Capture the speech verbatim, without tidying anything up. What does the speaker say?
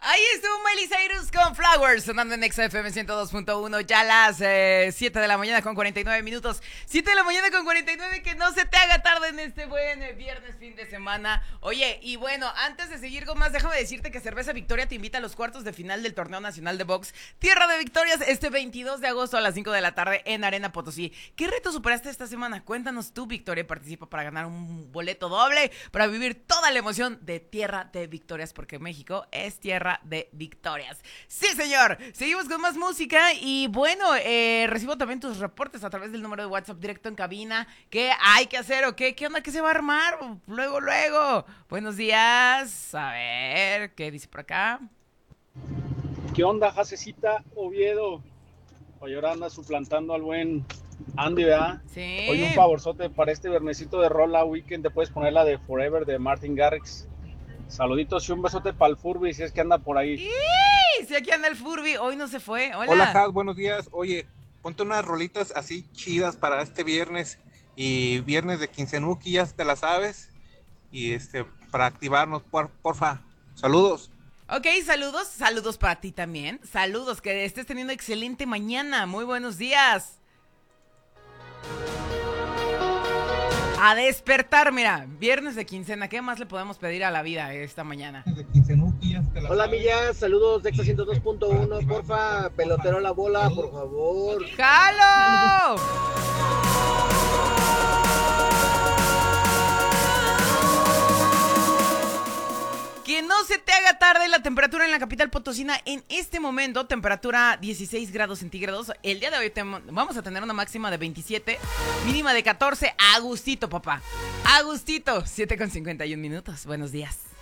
Ahí estuvo Miley Cyrus con Flowers, sonando en X F M ciento dos punto uno, ya las eh, siete de la mañana con cuarenta y nueve minutos. siete de la mañana con cuarenta y nueve, que no se te haga tarde en este buen eh, viernes, fin de semana. Oye, y bueno, antes de seguir con más, déjame decirte que Cerveza Victoria te invita a los cuartos de final del Torneo Nacional de Box Tierra de Victorias este veintidós de agosto a las cinco de la tarde en Arena Potosí. ¿Qué reto superaste esta semana? Cuéntanos tú, Victoria, participa para ganar un boleto doble para vivir toda la emoción de Tierra de Victorias, porque México es tierra de victorias. Sí, señor. Seguimos con más música y bueno, eh, recibo también tus reportes a través del número de WhatsApp directo en cabina. ¿Qué hay que hacer o qué? ¿Qué onda? ¿Qué se va a armar? Luego, luego. Buenos días. A ver, ¿qué dice por acá? ¿Qué onda, Jacecita Oviedo? Hoy ahora anda suplantando al buen Andy, ¿verdad? Sí. Hoy un favorzote para este vernesito de Rola Weekend. Te puedes poner la de Forever de Martin Garrix. Saluditos y un besote para el Furby, si es que anda por ahí. ¡Sí! Si aquí anda el Furby, hoy no se fue. Hola. Hola, Jad, buenos días. Oye, ponte unas rolitas así chidas para este viernes. Y viernes de Quincenuki, ya te la sabes. Y este, para activarnos, por, porfa. Saludos. Ok, saludos, saludos para ti también. Saludos, que estés teniendo excelente mañana. Muy buenos días. A despertar, mira, viernes de quincena, ¿qué más le podemos pedir a la vida esta mañana? Hola, Millas, saludos de Exa ciento dos punto uno, porfa, pelotero la bola, por favor. ¡Jalo! Que no se te haga tarde. La temperatura en la capital potosina en este momento, temperatura dieciséis grados centígrados. El día de hoy tem- vamos a tener una máxima de veintisiete, mínima de catorce. A gustito, papá. A gustito. siete con cincuenta y uno minutos. Buenos días.